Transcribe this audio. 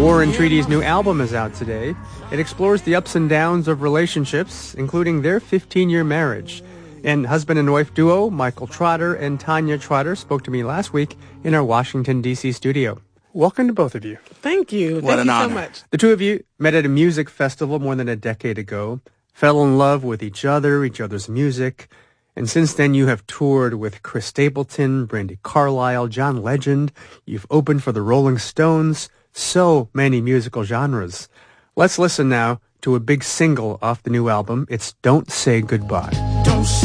War and Treaty's new album is out today. It explores the ups and downs of relationships, including their 15-year marriage. And husband and wife duo Michael Trotter and Tanya Trotter spoke to me last week in our Washington, D.C. studio. Welcome to both of you. Thank you. Thank you so much. The two of you met at a music festival more than a decade ago, fell in love with each other's music, and since then you have toured with Chris Stapleton, Brandi Carlile, John Legend. You've opened for the Rolling Stones. So many musical genres. Let's listen now to a big single off the new album. It's Don't Say Goodbye.